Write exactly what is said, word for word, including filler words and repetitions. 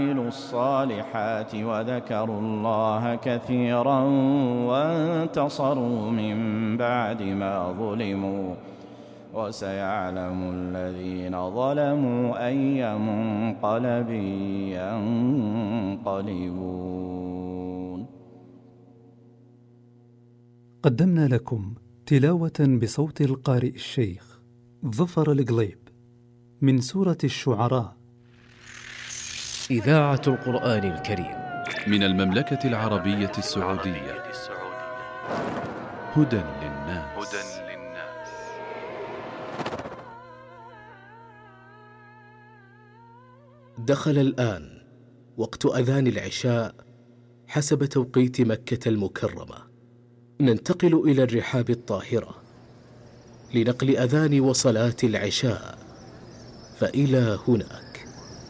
الصالحات وذكروا الله كثيرا وانتصروا من بعد ما ظلموا وسيعلم الذين ظلموا أي منقلب ينقلبون. قدمنا لكم تلاوة بصوت القارئ الشيخ ظفر القليب من سورة الشعراء. إذاعة القرآن الكريم من المملكة العربية السعودية. هدى للناس. دخل الآن وقت أذان العشاء حسب توقيت مكة المكرمة. ننتقل إلى الرحاب الطاهرة لنقل أذان وصلاة العشاء، فإلى هناك.